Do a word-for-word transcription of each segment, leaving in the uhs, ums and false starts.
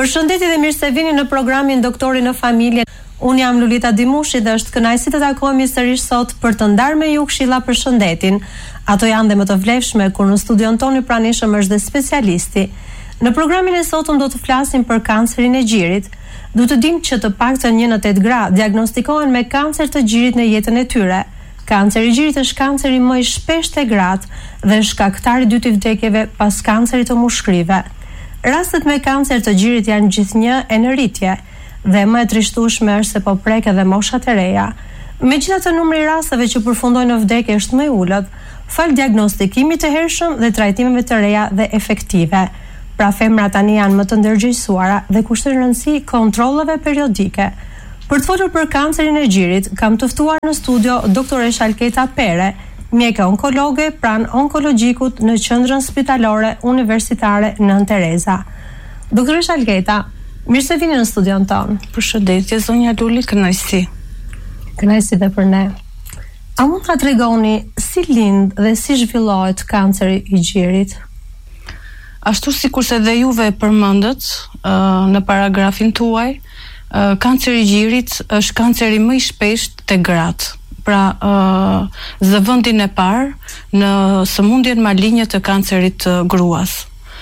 Përshëndetje dhe mirë se vini në programin Doktori në Familje. Unë jam Lulita Dimushi dhe është kënaqësi të takohemi sërish sot për të ndarë me ju këshilla për shëndetin. Ato janë dhe më të vlefshme kur në studion tonë i pranishëm është dhe specialisti. Në programin e sotëm do të flasim për kancerin e gjirit. Du të dim që të paktën një në tetë gra diagnostikohen me kancer të gjirit në jetën e tyre. Kanceri i gjirit është kanceri më i shpeshtë te gratë dhe shkaktari i dytë i vdekjeve pas kancerit të mushkrive. Rastet me kancer të gjirit janë gjithnjë e në rritje dhe më e trishtueshme është se po prek edhe moshat e reja. Megjithatë, numri i rasteve që përfundojnë në vdekje është më i ulët, fal diagnostikimit të hershëm dhe trajtimeve të reja dhe efektive. Pra femrat tani janë më të ndërgjegjësuara dhe kushtojnë rëndësi kontrolleve periodike. Për të folur për kancerin e gjirit, kam të ftuar në studio doktoresh Alketa Pere, mjeke onkologe pranë onkologjikut në qendrën spitalore universitare Nën Tereza. Doktoresh Alketa, mirë se vini në studion tonë. Përshëndetje, zonja Luli, kënaqësi. Kënaqësi dhe për ne. A mund ta tregoni si lind dhe si zhvillohet kanceri i gjirit? Ashtu sikurse dhe juve e përmendët uh, në paragrafin tuaj, uh, kanceri i gjirit është kanceri më i shpeshtë te gratë. Pra uh, zëvendin e parë në sëmundjen maligne të kancerit të gruas.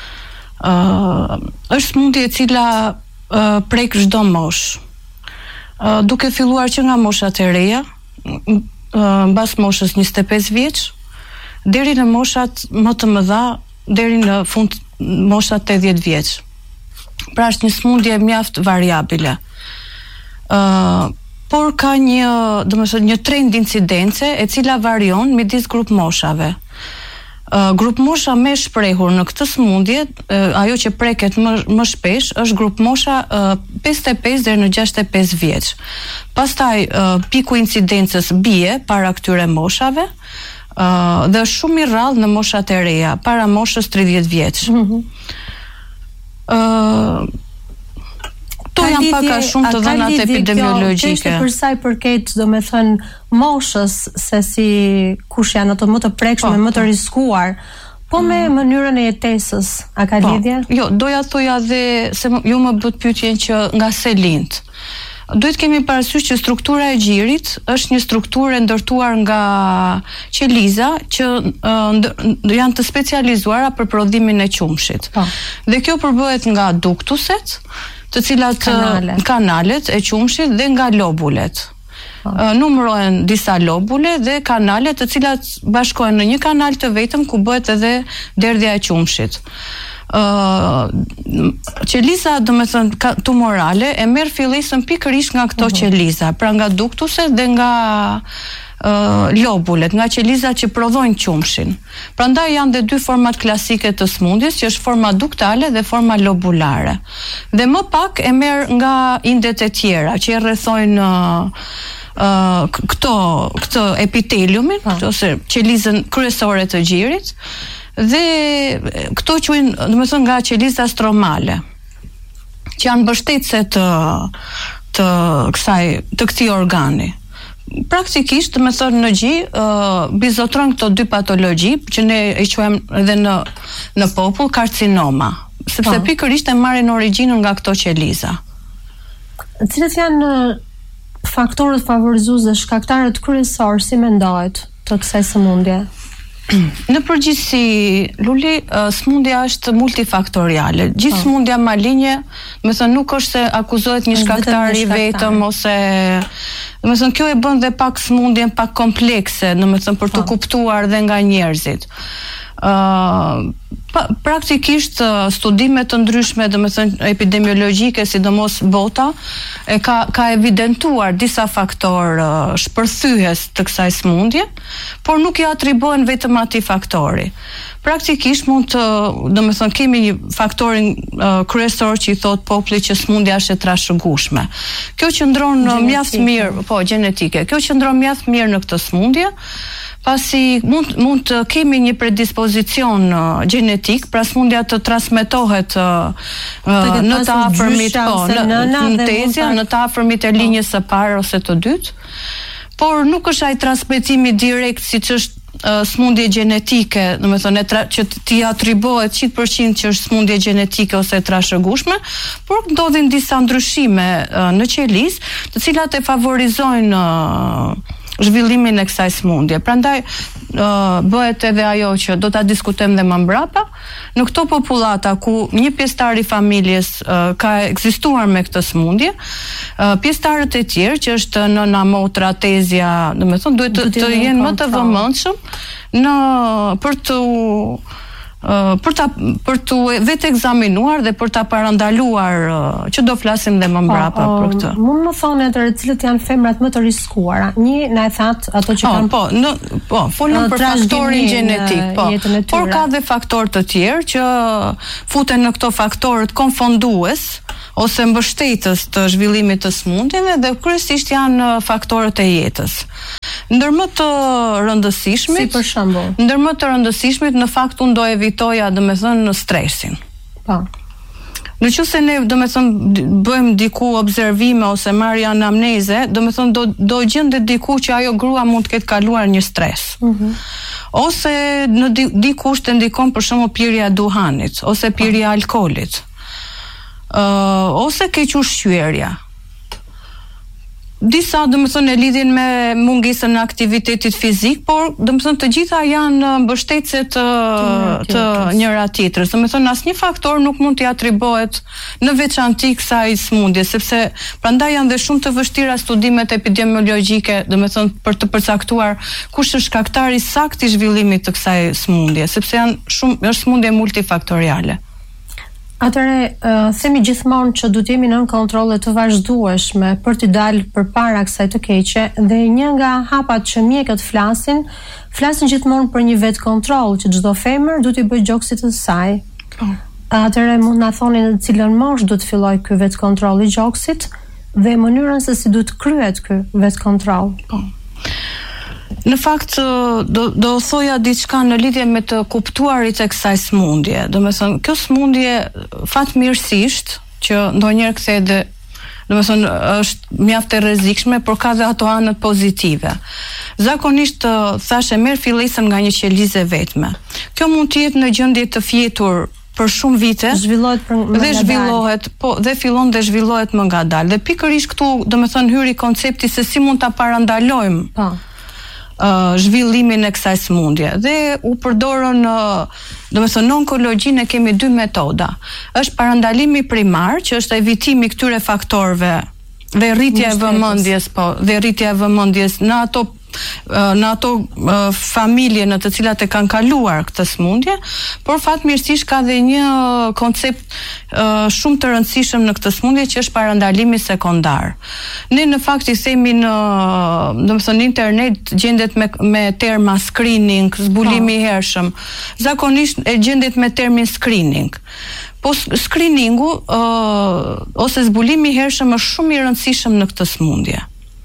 Uh, është sëmundje e cila uh, prek çdo moshë. Uh, duke filluar që nga moshat e reja, uh, mbas moshës njëzet e pesë vjeç, deri në moshat më të mëdha, deri në fund moshat tetëdhjetë vjeç. Pra është një sëmundje mjaft variabile. Uh, por ka një, domethënë, një trend incidence e cila varion midis grup moshave. Uh, grup mosha më e shprehur në këtë sëmundje, uh, ajo që preket më, më shpesh, është grup mosha uh, pesëdhjetë e pesë deri në gjashtëdhjetë e pesë vjeç. Pastaj uh, piku incidencës bie para këtyre moshave, uh, dhe është shumë i rrallë në moshat e reja, para moshës tridhjetë vjeç. Mm-hmm. uh, To janë pak a shumë të dhënat epidemiologjike. Kjo për sa i përket, domethënë, moshës, se si kush janë ato më të prekshme, po, më të riskuar, po me mm. mënyrën e jetesës, a ka po. lidhje? Jo, doja thoja dhe se ju më bët pyetjen që nga se lind. Duhet kemi parasysh që struktura e gjirit është një strukturë ndërtuar nga qeliza që uh, janë të specializuara për prodhimin e qumshit. Po. Dhe kjo përbëhet nga duktuset, të cilat kanalet, kanalet e qumshit dhe nga lobulet. Oh. Uh, numërohen disa lobule dhe kanale të cilat bashkohen në një kanal të vetëm ku bëhet edhe derdhja e qumshit. Uh, qeliza, do me thënë, tumorale e merr fillesën pikërisht nga këto uh-huh. qeliza, pra nga duktuset dhe nga Uh, lobulet, nga qelizat që prodhojnë qumshin. Prandaj janë dhe dy format klasike të sëmundjes, që është forma duktale dhe forma lobulare. Dhe më pak e merr nga indet e tjera që e rrethojnë uh, uh, këto këtë epiteliumin, ah. ose qelizën kryesore të gjirit, dhe këto quhen, domethënë, nga qeliza stromale, që janë mbështetëse të të kësaj të këtij organi. Praktikisht, me thënë, në gji, uh, bizotron këto dy patologji, që ne e quajmë edhe në, në popull karcinoma, sepse pikërisht e marrin origjinën nga këto qeliza. Cilat janë faktorët favorizues dhe shkaktarët kryesorë, si mendohet, të kësaj sëmundje? Në përgjithësi, Luli, sëmundja është multifaktoriale. Gjithë sëmundja maligne, me thënë, nuk është se akuzohet një shkaktar i vetëm, ose me thënë, kjo e bën dhe pak sëmundjen pak komplekse, në me thënë, për të kuptuar dhe nga njerëzit. Uh, pa, praktikisht uh, studimet të ndryshme, dhe me thënë, epidemiologjike, sidomos bota, e ka, ka evidentuar disa faktor uh, shpërthyes të kësaj sëmundje, por nuk i atribuohen vetëm atij faktori. Praktikisht mund të, do me thënë, kemi një faktorin uh, kryesor që i thot populli që sëmundja është e trashëgueshme. Kjo qëndron uh, mjaft mirë, po, gjenetike. Kjo qëndron mjaft mirë në këtë sëmundje, pasi mund, mund të kemi një predispozicion uh, gjenetik, pra sëmundja të transmetohet uh, uh, në të afërmit, po, në, në tezja, në të afërmit e linjës së parë ose të dytë, por nuk është ai transmetimi direkt siç është uh, smundje gjenetike, domethënë që t'i atribuohet njëntëqind përqind që është smundje gjenetike ose e trashëgueshme, por ndodhin disa ndryshime uh, në qelizë, të cilat e favorizojnë uh, zhvillimin e kësaj smundje. Prandaj uh, bëhet edhe ajo që do ta diskutojmë dhe më mbrapa, në këto popullata ku një pjesëtar i familjes uh, ka ekzistuar me këtë smundje, uh, pjesëtarët e tjerë që është nëna, motra, tezja, domethënë duhet të, të jenë më të vëmendshëm në për të Uh, për ta për të vetë ekzaminuar dhe për ta parandaluar uh, që do flasim dhe më mbrapa oh, për këtë. Mund më thonë atëherë cilët janë femrat më të riskuara? Një na e thatë ato që oh, kanë po, në po, folëm për faktorin gjenetik, po. Por ka dhe faktorë të tjerë që futen në këto faktorët konfondues ose mbështetës të zhvillimit të smundjeve dhe kryesisht janë faktorët e jetës. Ndër më të rëndësishmit, si për shembull, ndër më të rëndësishmit në fakt unë do evitoja, domethënë, stresin. Po. Në qoftë se ne, domethënë, bëjmë diku observime ose marrje anamneze, domethënë do do gjendet diku që ajo grua mund të ketë kaluar një stres. Mhm. Ose në di, dikush të ndikon për shembull pirja e duhanit ose pirja e alkoolit. Ë uh, ose keq ushqyerja. Disa domethënë e lidhin me mungesën e aktivitetit fizik, por domethënë të gjitha janë mbështetëse të, të njëra tjetrës. Domethënë asnjë faktor nuk mund t'i atribuohet në veçantë kësaj smundje, sepse prandaj janë dhe shumë të vështira studimet epidemiologjike, domethënë për të përcaktuar kush është shkaktari sakt i zhvillimit të kësaj smundje, sepse janë shumë është smundje multifaktoriale. Atëre, uh, themi gjithmonë që du t'jemi nën kontrolle të vazhdueshme për t'i dalë përpara kësaj të keqe, dhe një nga hapat që mjekët flasin, flasin gjithmonë për një vetë kontroll që çdo femër du t'i bëjë gjoksit të saj. Oh. Atëre, mund na thoni në cilën moshë du të filloj ky vetë kontroll i gjoksit dhe mënyrën se si du të kryhet ky vetë kontroll. Oh. Në fakt do do thoja diçka në lidhje me të kuptuarit e kësaj smundje. Domethënë, kjo smundje fatmirësisht që ndonjëherë kthehet dhe domethënë është mjaft e rrezikshme, por ka dhe ato anët pozitive. Zakonisht thashë merr fillesën nga një qelizë vetme. Kjo mund të jetë në gjendje të fjetur për shumë vite, zhvillohet për më dhe zhvillohet, po dhe fillon dhe zhvillohet më ngadalë. Dhe pikërisht këtu, domethënë, hyri koncepti se si mund ta parandalojmë. Po. Uh, zhvillimin e kësaj smundje dhe u përdorën uh, domethënë në onkologjinë kemi dy metoda. Është parandalimi primar, që është evitimi këtyre faktorëve dhe rritja e vëmendjes, po, dhe rritja e vëmendjes në ato në ato familje në të cilat e kanë kaluar këtë smundje, por fatmirësisht ka dhe një koncept uh, shumë të rëndësishëm në këtë smundje që është parandalimi sekondar. Ne në fakt i themi në, domethënë, internet gjendet me me terma screening, zbulimi i hershëm. Zakonisht e gjendet me termin screening. Po screeningu uh, ose zbulimi i hershëm është shumë i rëndësishëm në këtë smundje.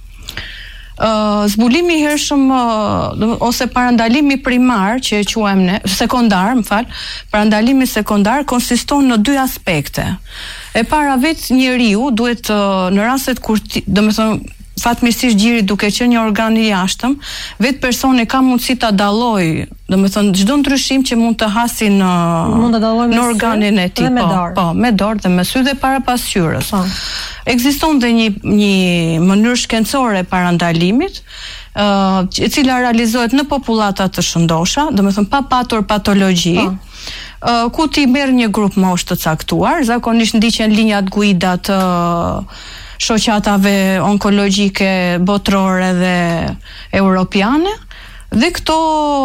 Uh, zbulimi i hershëm uh, ose parandalimi primar që e quajmë ne, sekondar, më fal, parandalimi sekondar konsiston në dy aspekte. E para, vetë njeriu duhet uh, në rastet kur, domethënë, fatmirësisht gjiri duke qenë një organ i jashtëm, vetë personi ka mundësi ta dallojë, domethënë çdo ndryshim që mund të hasi në mund ta dallojë në organin e tij, po, po, me dorë dhe me sy dhe para pasqyrës. Po. Ekziston dhe një një mënyrë shkencore parandalimit, uh, e cila realizohet në popullata të shëndosha, domethënë pa patur patologji. Po. Uh, ku ti merr një grup moshë të caktuar, zakonisht ndiqen linjat guida të uh, shoqatave onkologjike botërore dhe europiane, dhe këto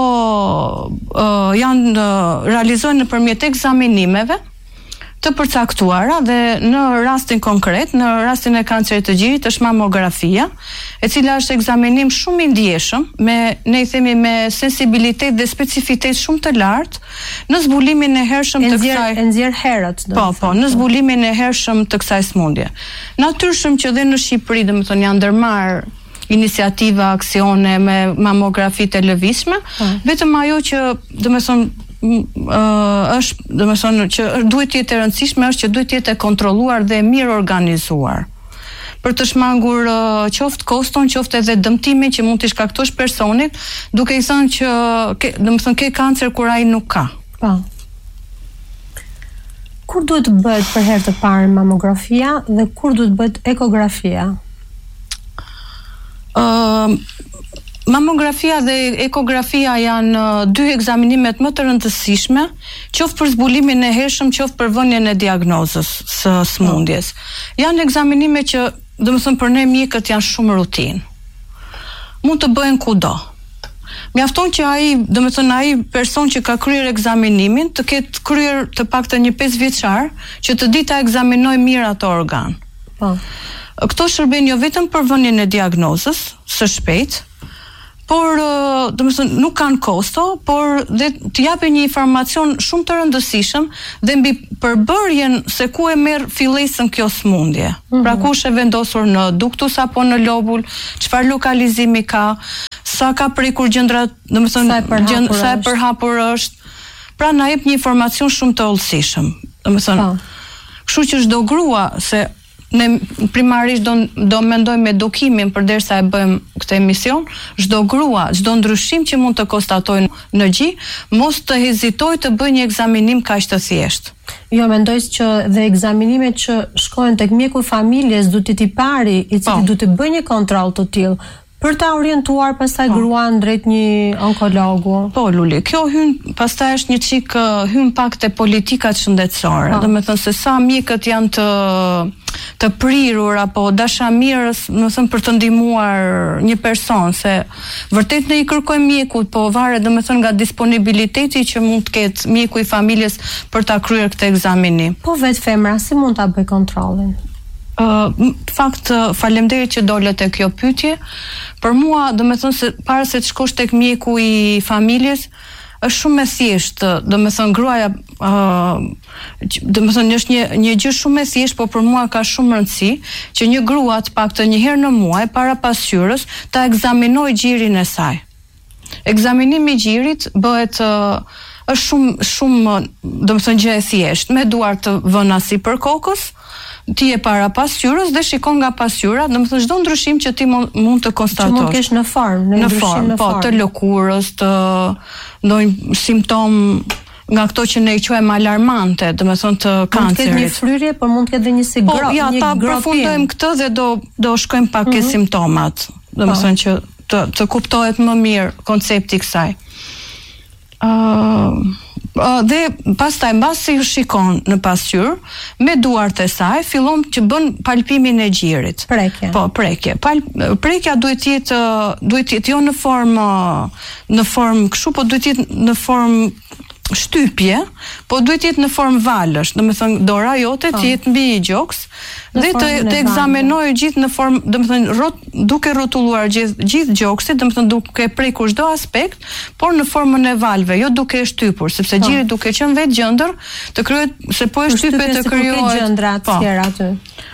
uh, janë uh, realizohen nëpërmjet ekzaminimeve të përcaktuara dhe në rastin konkret, në rastin e kancerit të gjirit është mamografia, e cila është ekzaminim shumë i ndjeshëm, me ne i themi me sensibilitet dhe specifitet shumë të lartë në zbulimin e hershëm të kësaj. E nxjerr herët. Po, po, në zbulimin e hershëm të kësaj smundje. Natyrshëm që dhe në Shqipëri, domethënë, janë ndërmarr iniciativa, aksione me mamografi të lëvizshme, vetëm ajo që, domethënë, Uh, është, domethënë, që duhet të jetë e rëndësishme është që duhet të jetë e kontrolluar dhe e mirë organizuar. për të shmangur uh, qoftë koston, qoftë edhe dëmtimin që mund të shkaktosh personit, duke i thënë që ke, domethënë ke kancer kur ai nuk ka. Po. Kur duhet të bëhet për herë të parë mamografia dhe kur duhet bëhet ekografia? Uh, mamografia dhe ekografia janë uh, dy ekzaminimet më të rëndësishme, qoftë për zbulimin e hershëm, qoftë për vënien e diagnozës së smundjes. Janë ekzaminime që, domethënë për ne mjekët janë shumë rutinë. Mund të bëhen kudo. Mjafton që ai, domethënë ai person që ka kryer ekzaminimin të ketë kryer të paktën një pesë vjeçar që të di ta ekzaminojë mirë ato organ. Po. Këto shërben jo vetëm për vënien e diagnozës së shpejtë, por domethënë nuk kanë kosto, por dhe të japin një informacion shumë të rëndësishëm dhe mbi përbërjen se ku e merr fillesën kjo smundje. Mm-hmm. Pra ku është e vendosur në duktus apo në lobul, çfarë lokalizimi ka, sa ka prekur gjendra, domethënë gjend, sa e përhapur është. Pra na jep një informacion shumë të hollësishëm. Domethënë, kështu që çdo grua, se ne primarisht do, do mendojmë me edukimin përderisa e bëjmë këtë emision, çdo grua, çdo ndryshim që mund të konstatojnë në gjë, mos të hezitojë të bëjë një ekzaminim kaq të thjeshtë. Jo, mendoj që dhe ekzaminimet që shkojnë tek mjeku i familjes duhet të i pari, i cili duhet të bëjë një kontroll të tillë për ta orientuar pastaj gruan drejt një onkologu. Po, Luli, kjo hyn pastaj është një çik hyn pak te politikat shëndetësore. Domethënë se sa mjekët janë të të prirur apo dashamirës, domethënë për të ndihmuar një person, se vërtet ne i kërkojmë mjekut, po varet domethënë nga disponibiliteti që mund të ketë mjeku i familjes për ta kryer këtë ekzaminim. Po vetë femra si mund ta bëj kontrollin? Uh, fakt uh, faleminderit që dole te kjo pyetje. Për mua, domethënë se para se të shkosh tek mjeku i familjes, është shumë e thjeshtë, domethënë gruaja, uh, domethënë është një një gjë shumë e thjeshtë, por për mua ka shumë rëndësi që një grua të paktën një herë në muaj para pasqyrës ta ekzaminojë gjirin e saj. Ekzaminimi i gjirit bëhet uh, është shumë shumë domethënë gjë e thjeshtë, me duar të vëna sipër kokës, ti e para pasqyrës dhe shikon nga pasqyra, domethënë çdo ndryshim që ti mund të konstatosh. Që mund kesh në formë, në, në ndryshim form, në po, formë. Të lëkurës, të ndonjë simptom nga këto që ne i quajmë alarmante, domethënë të kancerit. Mund të ketë një fryrje, por mund të ketë edhe një si po, gro, ja, një ta përfundojmë këtë dhe do do shkojmë pak ke mm-hmm. simptomat, domethënë po. Që të, të kuptohet më mirë koncepti i kësaj. Ë uh, Uh, dhe pastaj mbasi ju shikon në pasqyrë me duart e saj, fillon që bën palpimin e gjirit. Prekje. Po, prekje. Pal, prekja duhet të jetë duhet të jetë jo në formë në formë kështu, po duhet të jetë në formë shtypje, po duhet të jetë në formë valësh, domethënë dora jote të jetë mbi gjoks dhe të, të ekzaminojë gjithë në formë, domethënë rot, duke rrotulluar gjithë gjithë gjoksit, domethënë duke prekur çdo aspekt, por në formën e valve, jo duke e shtypur, sepse gjiri duke qenë vetë gjendër, të krijohet se po e shtypet të krijohet gjendra të tjera aty.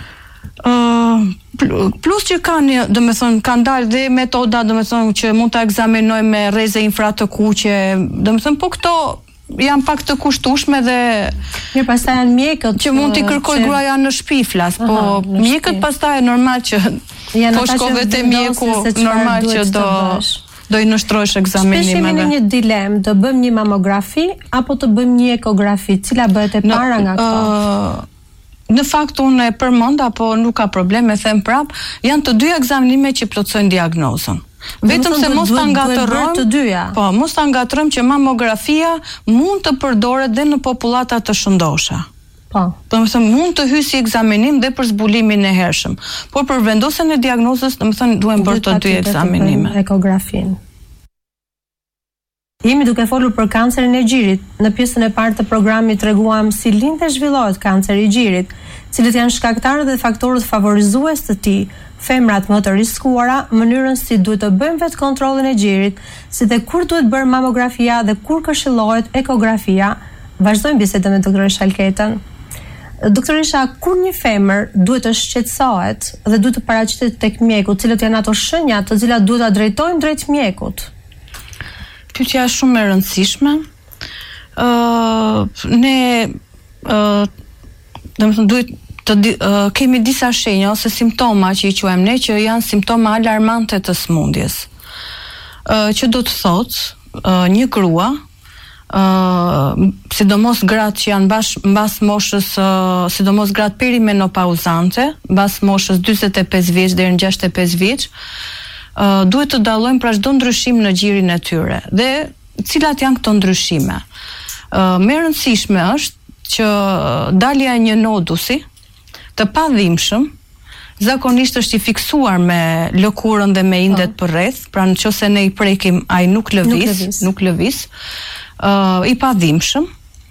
Uh, plus që kanë, domethënë kanë dalë dhe metoda, domethënë që mund ta ekzaminojmë me rreze infra të kuqe, domethënë po këto janë pak të kushtueshme dhe mirë, pastaj janë mjekët që mund t'i kërkoj që... gruaja në shtëpi flas, po aha, mjekët pastaj është normal që po shkove te mjeku, normal që do do i nështrosh ekzaminimeve. Shpesh jemi në një dilemë, të bëjmë një mamografi apo të bëjmë një ekografi, cila bëhet e para nga këto? Uh, në fakt unë e përmend apo nuk ka problem, e them prap, janë të dy ekzaminime që plotësojnë diagnozën. Vetëm se mos ta ngatrojmë, po, mos ta ngatrojmë që mamografia mund të përdoret dhe në popullata të shëndosha. Po. Domethënë mund të hyjë si ekzaminim dhe për zbulimin e hershëm. Por për vendosjen e diagnozës, domethënë duhen bërë të dy ekzaminime. Ekografin. Jemi duke folur për kancerin e gjirit. Në pjesën e parë të programit treguam si lind dhe zhvillohet kanceri i gjirit, cilët janë shkaktarët dhe faktorët favorizues të tij, femrat më të riskuara, mënyrën si duhet të bëjmë vetë kontrollin e gjirit, si dhe kur duhet bërë mamografia dhe kur këshillohet ekografia. Vazhdojmë bisedën me doktor Shalketën. Doktoresha, kur një femër duhet të shqetësohet dhe duhet të paraqitet tek mjeku, cilët janë ato shenja të cilat duhet ta drejtojmë drejt mjekut? Pyetja është shumë e rëndësishme. Ë uh, ne ë uh, domethënë duhet të uh, kemi disa shenja ose simptoma që i quajmë ne që janë simptoma alarmante të smundjes. Uh, që do të thotë uh, një grua, uh, sidomos gratë që janë bash, mbas moshës, uh, sidomos gratë perimenopauzante, mbas moshës dyzet e pesë vjeç deri në gjashtëdhjetë e pesë vjeç, uh, duhet të dallojmë pra çdo ndryshim në gjirin e tyre. Dhe cilat janë këto ndryshime? Uh, më e rëndësishme është që dalja e një nodusi të padhimshëm, zakonisht është i fiksuar me lëkurën dhe me indet oh. përreth, pra nëse ne i prekim ai nuk lëviz, nuk lëviz, nuk lëviz uh, i padhimshëm,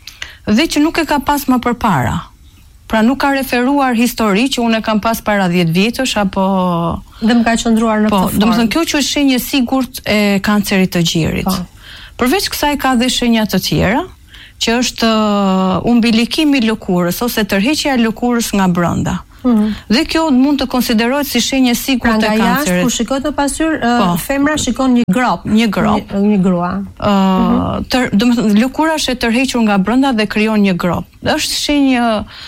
dhe që nuk e ka pas më përpara. Pra nuk ka referuar histori që unë e kam pas para dhjetë vjetësh apo dhe më ka qëndruar në po, këtë formë. domethënë kjo që është shenjë e sigurt e kancerit të gjirit. Po. Përveç kësaj ka dhe shenja të tjera, që është uh, umbilikimi i lëkurës ose tërheqja e lëkurës nga brenda. Mm-hmm. Dhe kjo mund të konsiderohet si shenjë e sigurt e kancerit. Pra nga jashtë, kur shikohet në pasur, uh, femra shikon një grop, një grop, një, një grua. Uh, mm-hmm. tër, domethënë lëkura është e tërhequr nga brenda dhe krijon një grop. Është shenjë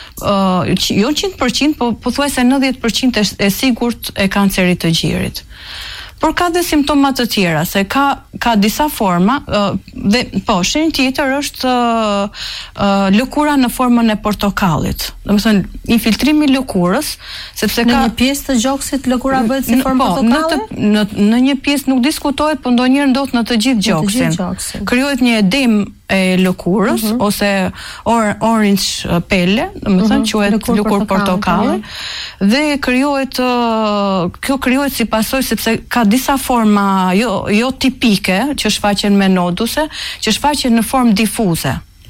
uh, jo njëqind përqind, po pothuajse nëntëdhjetë përqind e, e sigurt e kancerit të gjirit. Por ka dhe simptoma të tjera, se ka ka disa forma, uh, dhe po, shenjë tjetër është uh, uh, lëkura në formën e portokallit. Domethënë infiltrimi i lëkurës, sepse në ka një pjesë të gjoksit lëkura bëhet si formë po, portokalli? Në, në në një pjesë nuk diskutohet, por ndonjëherë ndodh në të gjithë gjoksin. Krijohet një edem e lëkurës uh-huh. ose or, orange pele, domethënë uh-huh. quhet lëkurë portokalli, portokalli uh-huh. dhe krijohet uh, kjo krijohet si pasojë sepse ka disa forma jo jo tipike që shfaqen me noduse, që shfaqen në formë difuze.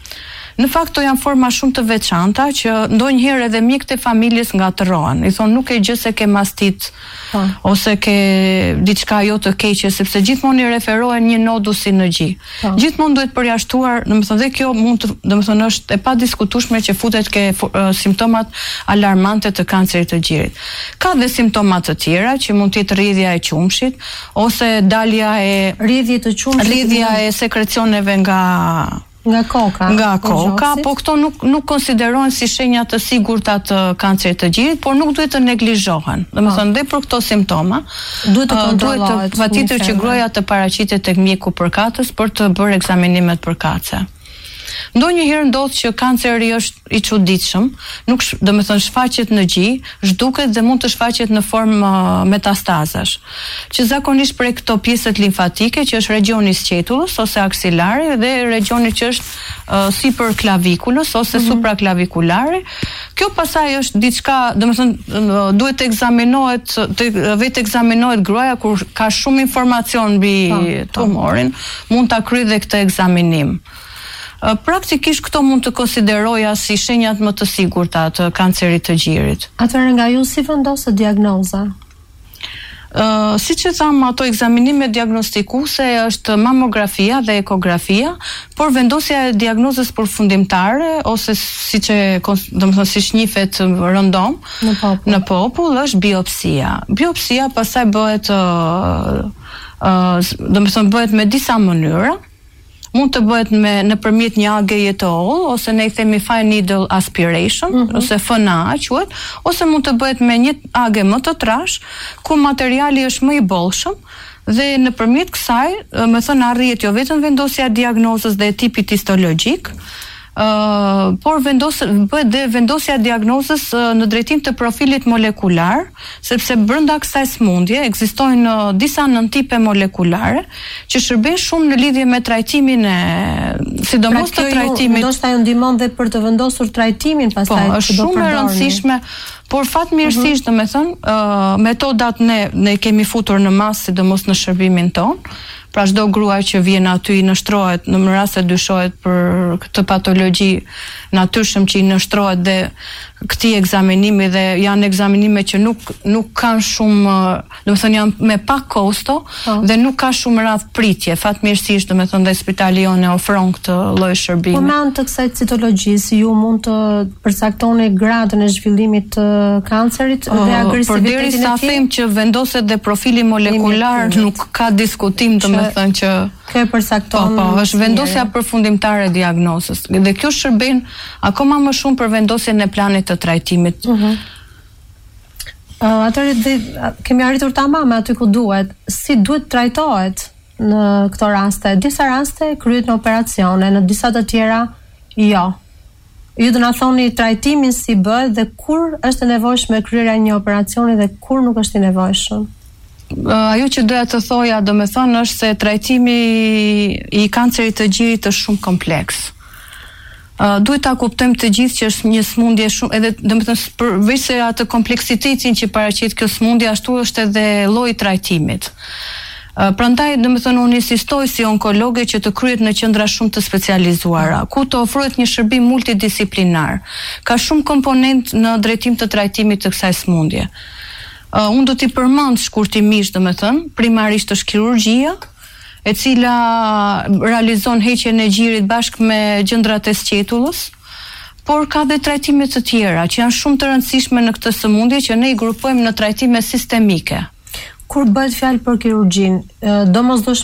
Në fakt to janë forma shumë të veçanta që ndonjëherë edhe mjekët e familjes ngatërohen. I thonë nuk e gjë se ke mastit pa. Ose ke diçka jo të keqe, sepse gjithmonë i referohen një nodusi në gjë. Gjithmonë duhet përjashtuar, domethënë dhe kjo mund të, domethënë është e padiskutueshme që futet ke uh, simptomat alarmante të kancerit të gjirit. Ka dhe simptoma të tjera që mund të jetë rrjedhja e qumshit ose dalja e rrjedhje të qumshit, rrjedhja e sekrecioneve nga nga koka. Nga koka, po këto nuk nuk konsiderohen si shenja të sigurta të kancerit të gjirit, por nuk duhet të neglizhohen. Domethënë dhe për këto simptoma duhet të kontrollohet. Duhet patjetër që gruaja të paraqitet tek mjeku përkatës për të bërë ekzaminimet përkatëse. Ndonjëherë ndodh që kanceri është i çuditshëm, nuk domethënë shfaqet në gjë, zhduket dhe mund të shfaqet në formë uh, metastazash, që zakonisht prej këto pjesët limfatike që është regioni i sqetullës ose aksilari dhe regioni që është uh, sipër klavikulës ose mm-hmm. supraklavikulari. Kjo pasaj është diçka, domethënë uh, duhet të ekzaminohet, të vetë ekzaminohet gruaja kur ka shumë informacion mbi tumorin, mund ta kryejë dhe këtë ekzaminim. Praktikisht këto mund të konsideroja si shenjat më të sigurta të kancerit të gjirit. Atëherë nga ju si vendoset diagnoza? Uh, si që thamë, ato ekzaminime diagnostikuese është mamografia dhe ekografia, por vendosja e diagnozës përfundimtare ose si që, domethënë si njihet rëndom në popull, në popull është biopsia. Biopsia pastaj bëhet uh, uh, domethënë bëhet me disa mënyra. Mund të bëhet me nëpërmjet një ageje të holl ose ne i themi fine needle aspiration mm-hmm. ose F N A quhet, ose mund të bëhet me një age më të trash ku materiali është më i bollshëm dhe nëpërmjet kësaj, më thënë arrihet jo vetëm vendosja e diagnozës dhe e tipit histologjik, Uh, por vendos, bëhet dhe vendosja e diagnozës uh, në drejtim të profilit molekular, sepse brenda kësaj smundje ekzistojnë uh, disa nëntipe molekulare që shërben shumë në lidhje me trajtimin e sidomos pra, të trajtimit. Ndoshta ju ndihmon dhe për të vendosur trajtimin pastaj. Po, është shumë e rëndësishme, por fatmirësisht uh-huh. domethënë uh, metodat ne ne kemi futur në masë sidomos në shërbimin ton. Pra çdo grua që vjen aty i nështrohet në rast se dyshohet për këtë patologji natyrshëm që i nështrohet dhe këtij ekzaminimi dhe janë ekzaminime që nuk nuk kanë shumë, domethënë janë me pak kosto oh. dhe nuk ka shumë radh pritje. Fatmirësisht domethënë dhe spitali jonë ofron këtë lloj shërbimi. Po me anë të kësaj citologjisë ju mund të përcaktoni gradën e zhvillimit të kancerit oh, dhe agresivitetin e tij. Por derisa them që vendoset dhe profili molekular nuk ka diskutim domethënë që ka Kjo e përcakton. Po, po, është vendosja përfundimtare e diagnozës. Dhe kjo shërben akoma më shumë për vendosjen e planit të trajtimit. Uh-huh. Uh, Atëherë kemi arritur tamam aty ku duhet. Si duhet trajtohet në këto raste? Disa raste kryhet në operacione, në disa të tjera jo. Ju do na thoni trajtimin si bëhet dhe kur është e nevojshme kryerja e një operacioni dhe kur nuk është i nevojshëm. Uh, ajo që doja të thoja, do me thonë, është se trajtimi i kancerit të gjirit është shumë kompleks. Uh, duhet ta kuptojmë të gjithë që është një smundje shumë, edhe do me thënë përveç se atë kompleksitetin që paraqet kjo smundje, ashtu është edhe lloji i trajtimit. Uh, prandaj, do me thënë, unë insistoj si onkologe që të kryhet në qendra shumë të specializuara, ku të ofrohet një shërbim multidisiplinar. Ka shumë komponent në drejtim të trajtimit të kësaj smundje. Uh, unë do t'i përmend shkurtimisht, do me thënë, primarisht është kirurgjia, e cila realizon heqjen e gjirit bashkë me gjëndrat e sqetullës, por ka dhe trajtime të tjera që janë shumë të rëndësishme në këtë sëmundje që ne i grupojmë në trajtime sistemike. Kur bëhet fjalë për kirurgjin, domosdoshmërisht